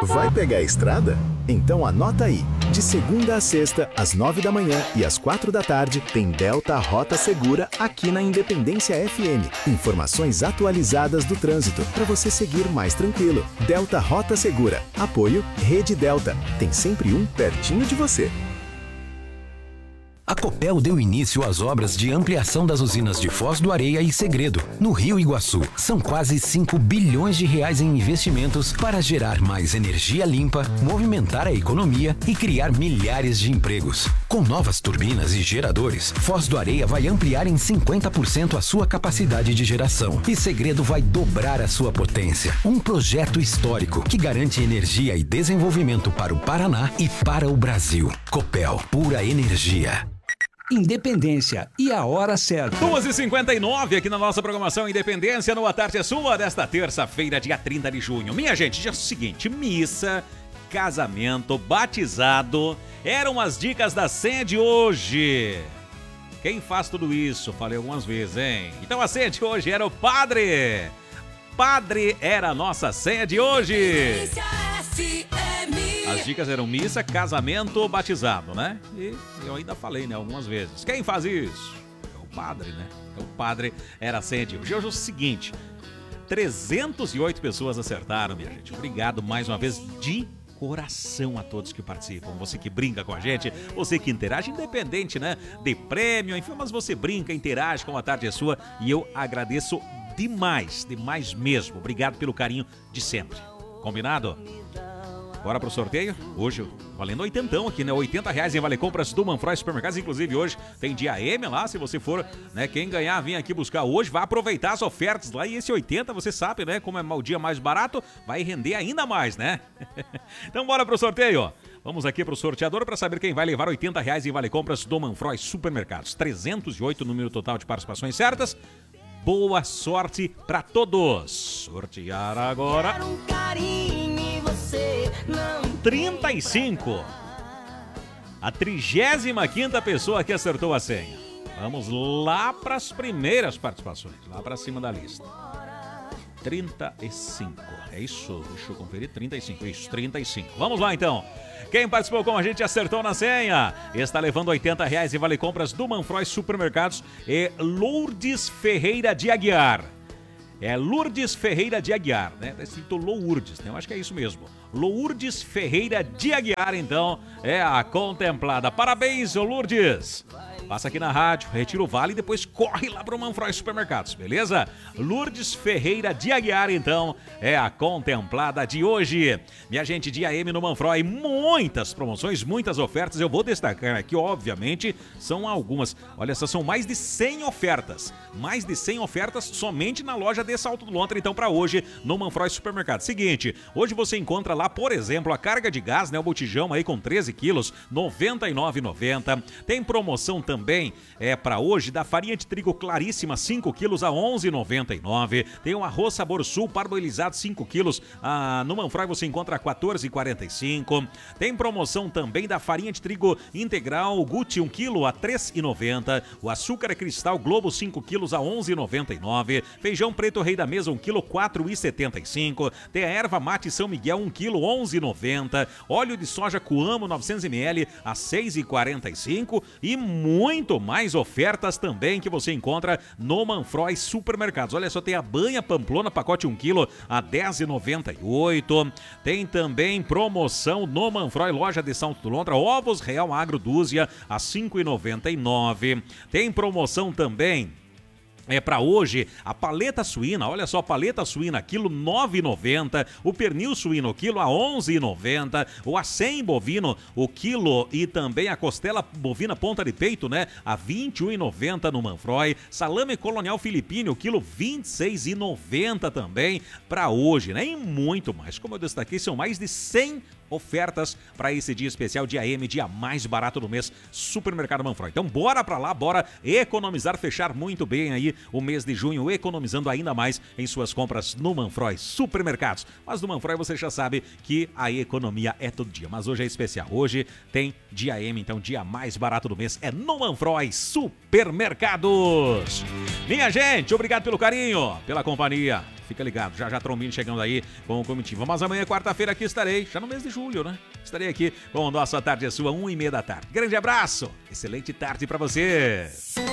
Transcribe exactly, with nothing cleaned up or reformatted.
Vai pegar a estrada? Então anota aí. De segunda a sexta, às nove da manhã e às quatro da tarde, tem Delta Rota Segura aqui na Independência F M. Informações atualizadas do trânsito para você seguir mais tranquilo. Delta Rota Segura. Apoio Rede Delta. Tem sempre um pertinho de você. A Copel deu início às obras de ampliação das usinas de Foz do Areia e Segredo, no Rio Iguaçu. São quase cinco bilhões de reais em investimentos para gerar mais energia limpa, movimentar a economia e criar milhares de empregos. Com novas turbinas e geradores, Foz do Areia vai ampliar em cinquenta por cento a sua capacidade de geração e Segredo vai dobrar a sua potência. Um projeto histórico que garante energia e desenvolvimento para o Paraná e para o Brasil. Copel, pura energia. Independência e a hora certa. duas e cinquenta e nove aqui na nossa programação Independência no A Tarde é Sua desta terça-feira, dia trinta de junho. Minha gente, já é o seguinte, missa, casamento, batizado, eram as dicas da senha de hoje. Quem faz tudo isso? Falei algumas vezes, hein? Então a senha de hoje era o padre. Padre era a nossa senha de hoje. As dicas eram missa, casamento, batizado, né? E eu ainda falei, né, algumas vezes. Quem faz isso? É o padre, né? É o padre era a senha de hoje. Hoje é o seguinte, trezentas e oito pessoas acertaram, minha gente. Obrigado mais uma vez de coração a todos que participam. Você que brinca com a gente, você que interage, independente, né, de prêmio, enfim, mas você brinca, interage com A Tarde é Sua e eu agradeço demais, demais mesmo. Obrigado pelo carinho de sempre. Combinado? Bora pro sorteio? Hoje, valendo oitentão aqui, né? oitenta reais em Vale Compras do Manfroy Supermercados. Inclusive, hoje tem dia M lá. Se você for, né? Quem ganhar, vir aqui buscar hoje, vai aproveitar as ofertas lá. E esse oitenta, você sabe, né? Como é o dia mais barato, vai render ainda mais, né? Então, bora pro sorteio. Vamos aqui pro sorteador para saber quem vai levar oitenta reais em Vale Compras do Manfroy Supermercados. trezentos e oito, número total de participações certas. Boa sorte para todos. Sortear agora. Quero um carinho e você não trinta e cinco. A trigésima quinta pessoa que acertou a senha. Vamos lá para as primeiras participações. Lá para cima da lista. trinta e cinco. É isso? Deixa eu conferir. trinta e cinco. Isso, trinta e cinco. Vamos lá então. Quem participou com a gente acertou na senha. Está levando oitenta reais em Vale Compras do Manfroy Supermercados e Lourdes Ferreira de Aguiar. É Lourdes Ferreira de Aguiar, né? Tá escrito Lourdes, né? Eu acho que é isso mesmo. Lourdes Ferreira de Aguiar, então, é a contemplada. Parabéns, ô Lourdes! Passa aqui na rádio, retira o vale e depois corre lá pro Manfroy Supermercados, beleza? Lourdes Ferreira de Aguiar, então, é a contemplada de hoje. Minha gente, dia M no Manfroy, muitas promoções, muitas ofertas. Eu vou destacar aqui, obviamente, são algumas. Olha, essas são mais de cem ofertas. Mais de cem ofertas somente na loja de Salto do Lontra, então, para hoje, no Manfroy Supermercado. Seguinte, hoje você encontra lá, por exemplo, a carga de gás, né? O botijão aí com treze quilos, noventa e nove reais e noventa centavos. Tem promoção também. Também é para hoje da farinha de trigo claríssima cinco quilos a onze reais e noventa e nove centavos. Tem o arroz Sabor Sul parboilizado cinco quilos, ah, no Manfroy você encontra a quatorze reais e quarenta e cinco centavos. Tem promoção também da farinha de trigo integral Gucci um quilo a três reais e noventa centavos. O açúcar cristal Globo cinco quilos a onze reais e noventa e nove centavos. Feijão preto Rei da Mesa um quilo quatro reais e setenta e cinco centavos. Tem a erva mate São Miguel um quilo onze reais e noventa centavos. Óleo de soja Coamo novecentos mililitros a seis reais e quarenta e cinco centavos. E muito Muito mais ofertas também que você encontra no Manfroy Supermercados. Olha só, tem a banha Pamplona, pacote um quilo a dez reais e noventa e oito centavos. Tem também promoção no Manfroy, loja de Salto do Lontra, ovos Real Agro dúzia a cinco reais e noventa e nove centavos. Tem promoção também é para hoje a paleta suína, olha só, paleta suína quilo nove reais e noventa centavos, o pernil suíno quilo a onze reais e noventa centavos, o acém bovino o quilo e também a costela bovina ponta de peito, né, a vinte e um reais e noventa centavos no Manfroy, salame colonial filipino o quilo vinte e seis reais e noventa centavos também para hoje, né, e muito mais. Como eu destaquei, são mais de cem ofertas para esse dia especial, dia M, dia mais barato do mês, Supermercado Manfroy. Então bora pra lá, bora economizar, fechar muito bem aí o mês de junho, economizando ainda mais em suas compras no Manfroy Supermercados. Mas no Manfroy você já sabe que a economia é todo dia, mas hoje é especial. Hoje tem dia M, então dia mais barato do mês é no Manfroy Supermercados. Minha gente, obrigado pelo carinho, pela companhia. Fica ligado, já já Trombini chegando aí com o comitiva. Mas amanhã, quarta-feira, aqui estarei, já no mês de julho, né? Estarei aqui com o Nossa Tarde é Sua, uma e meia da tarde. Grande abraço, excelente tarde pra você.